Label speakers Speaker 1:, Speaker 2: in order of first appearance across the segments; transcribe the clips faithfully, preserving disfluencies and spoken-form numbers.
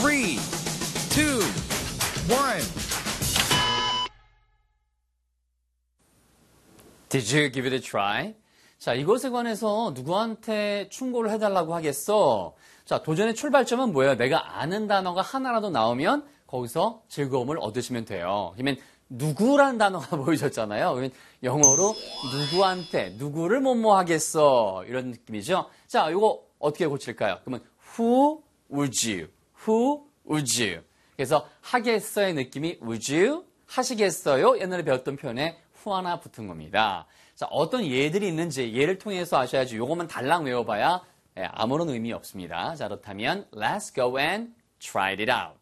Speaker 1: three, two, one.
Speaker 2: Did you give it a try? 자, 이것에 관해서 누구한테 충고를 해달라고 하겠어? 자, 도전의 출발점은 뭐예요? 내가 아는 단어가 하나라도 나오면 거기서 즐거움을 얻으시면 돼요. 그러면 누구란 단어가 보이셨잖아요. 그러면 영어로 누구한테, 누구를 뭐뭐 하겠어. 이런 느낌이죠. 자, 이거 어떻게 고칠까요? 그러면 who would you? Who would you? 그래서 하겠어의 느낌이 would you? 하시겠어요? 옛날에 배웠던 표현에 who 하나 붙은 겁니다. 자, 어떤 예들이 있는지 예를 통해서 아셔야지 요것만 달랑 외워봐야 예, 아무런 의미 없습니다. 자, 그렇다면 let's go and try it out.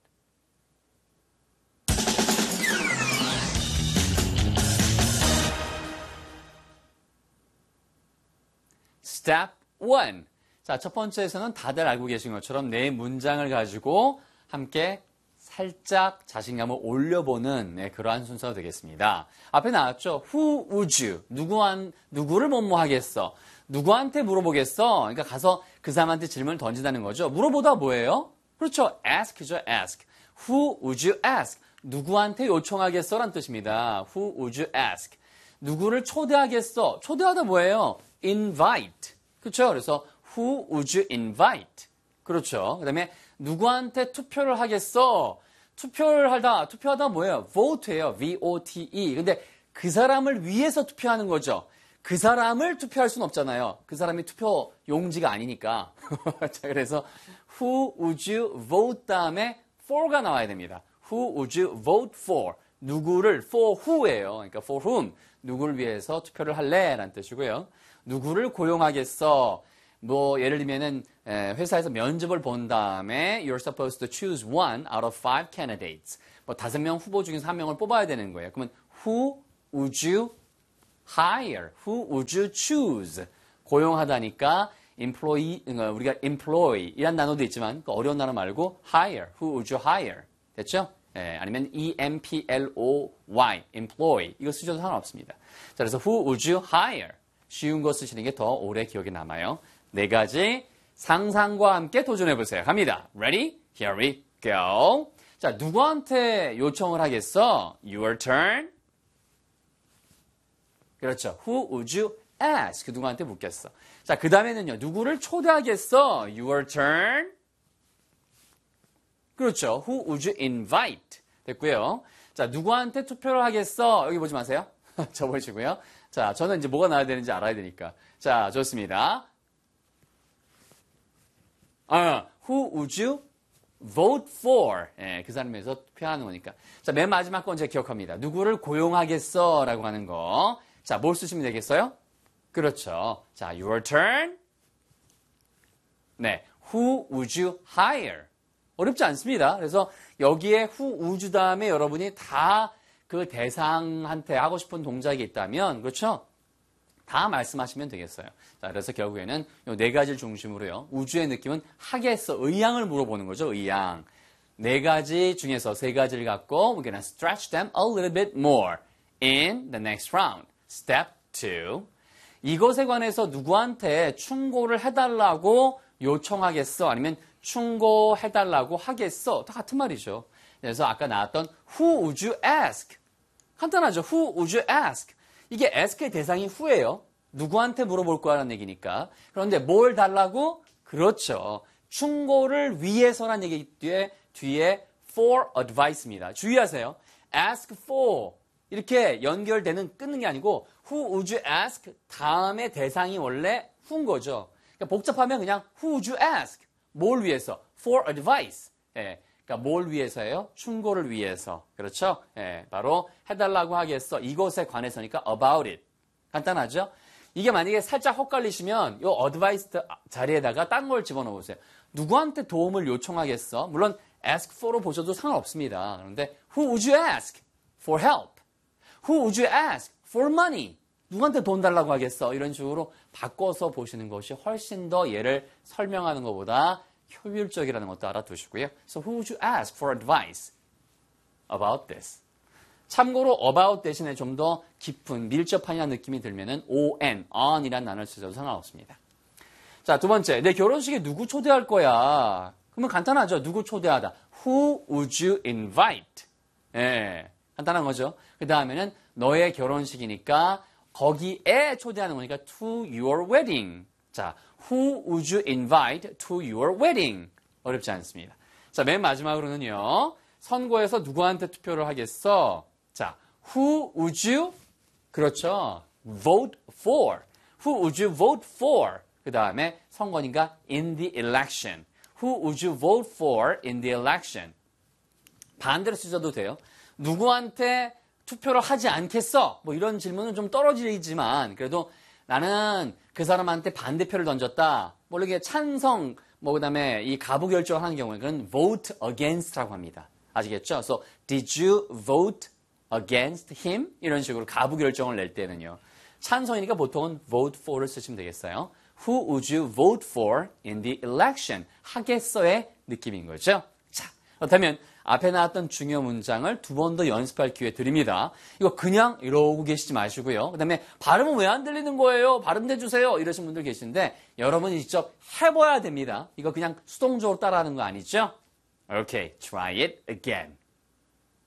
Speaker 2: Step one. 자, 첫 번째에서는 다들 알고 계신 것처럼 네 문장을 가지고 함께 살짝 자신감을 올려보는 네, 그러한 순서가 되겠습니다. 앞에 나왔죠. Who would you? 누구한, 누구를 뭐뭐 하겠어? 누구한테 물어보겠어? 그러니까 가서 그 사람한테 질문을 던진다는 거죠. 물어보다 뭐예요? 그렇죠. ask죠, ask. Who would you ask? 누구한테 요청하겠어? 라는 뜻입니다. Who would you ask? 누구를 초대하겠어? 초대하다 뭐예요? invite. 그렇죠. 그래서 who would you invite? 그렇죠. 그 다음에 누구한테 투표를 하겠어? 투표를 하다, 투표하다 뭐예요? vote예요. V-O-T-E. 근데 그 사람을 위해서 투표하는 거죠. 그 사람을 투표할 수는 없잖아요. 그 사람이 투표 용지가 아니니까. 자, 그래서 who would you vote 다음에 for가 나와야 됩니다. Who would you vote for? 누구를 for who예요. 그러니까 for whom? 누구를 위해서 투표를 할래? 라는 뜻이고요. 누구를 고용하겠어? 뭐 예를 들면은 회사에서 면접을 본 다음에 you're supposed to choose one out of five candidates. 뭐 다섯 명 후보 중에서 한 명을 뽑아야 되는 거예요. 그러면 who would you hire? Who would you choose? 고용하다니까 employee 우리가 employ 이란 단어도 있지만 그 어려운 단어 말고 hire. Who would you hire? 됐죠? 예, 아니면 E-M-P-L-O-Y employ 이거 쓰셔도 상관없습니다. 자, 그래서 who would you hire? 쉬운 거 쓰시는 게 더 오래 기억에 남아요. 네 가지 상상과 함께 도전해보세요. 갑니다. Ready? Here we go. 자, 누구한테 요청을 하겠어? Your turn. 그렇죠. Who would you ask? 누구한테 묻겠어. 자, 그 다음에는요. 누구를 초대하겠어? Your turn. 그렇죠. Who would you invite? 됐고요. 자, 누구한테 투표를 하겠어? 여기 보지 마세요. 저 보시고요. 자, 저는 이제 뭐가 나와야 되는지 알아야 되니까. 자, 좋습니다. 아, who would you vote for? 예, 그 사람에서 투표하는 거니까. 자, 맨 마지막 건 제가 기억합니다. 누구를 고용하겠어? 라고 하는 거. 자, 뭘 쓰시면 되겠어요? 그렇죠. 자, your turn. 네, who would you hire? 어렵지 않습니다. 그래서 여기에 who would you 다음에 여러분이 다 그 대상한테 하고 싶은 동작이 있다면, 그렇죠? 다 말씀하시면 되겠어요. 자, 그래서 결국에는 이 네 가지를 중심으로요. 우주의 느낌은 하겠어. 의향을 물어보는 거죠. 의향. 네 가지 중에서 세 가지를 갖고 we're gonna stretch them a little bit more in the next round. Step two. 이것에 관해서 누구한테 충고를 해달라고 요청하겠어? 아니면 충고해달라고 하겠어? 다 같은 말이죠. 그래서 아까 나왔던 who would you ask? 간단하죠. Who would you ask? 이게 ask의 대상이 who예요. 누구한테 물어볼 거라는 얘기니까. 그런데 뭘 달라고? 그렇죠. 충고를 위해서라는 얘기 뒤에, 뒤에 for advice입니다. 주의하세요. ask for 이렇게 연결되는 끊는 게 아니고 who would you ask 다음에 대상이 원래 who인 거죠. 그러니까 복잡하면 그냥 who would you ask? 뭘 위해서? for advice. 예. 그러니까 뭘 위해서예요? 충고를 위해서. 그렇죠? 예, 바로 해달라고 하겠어. 이것에 관해서니까 about it. 간단하죠? 이게 만약에 살짝 헛갈리시면 이 advice 자리에다가 딴 걸 집어넣으세요. 누구한테 도움을 요청하겠어? 물론 ask for로 보셔도 상관없습니다. 그런데 who would you ask for help? Who would you ask for money? 누구한테 돈 달라고 하겠어? 이런 식으로 바꿔서 보시는 것이 훨씬 더 얘를 설명하는 것보다 효율적이라는 것도 알아두시고요. So who would you ask for advice about this? 참고로 about 대신에 좀 더 깊은 밀접하냐는 느낌이 들면은 on, on이라는 단어를 쓰셔도 상관없습니다. 자, 두 번째. 내 결혼식에 누구 초대할 거야? 그러면 간단하죠. 누구 초대하다. Who would you invite? 예, 간단한 거죠. 그 다음에는 너의 결혼식이니까 거기에 초대하는 거니까 to your wedding. 자, who would you invite to your wedding? 어렵지 않습니다. 자, 맨 마지막으로는요. 선거에서 누구한테 투표를 하겠어? 자, who would you? 그렇죠. vote for. Who would you vote for? 그 다음에 선거니까 in the election. Who would you vote for in the election? 반대로 쓰셔도 돼요. 누구한테 투표를 하지 않겠어? 뭐 이런 질문은 좀 떨어지지만 그래도 나는 그 사람한테 반대표를 던졌다. 뭐 이렇게 찬성, 뭐 그다음에 이 가부 결정을 하는 경우에 그건 vote against라고 합니다. 아시겠죠? So did you vote against him? 이런 식으로 가부 결정을 낼 때는요. 찬성이니까 보통은 vote for를 쓰시면 되겠어요. Who would you vote for in the election? 하겠어의 느낌인 거죠. 자, 그렇다면 앞에 나왔던 중요 문장을 두 번 더 연습할 기회 드립니다. 이거 그냥 이러고 계시지 마시고요. 그 다음에 발음은 왜 안 들리는 거예요? 발음 내주세요. 이러신 분들 계신데 여러분이 직접 해봐야 됩니다. 이거 그냥 수동적으로 따라하는 거 아니죠? Okay, try it again.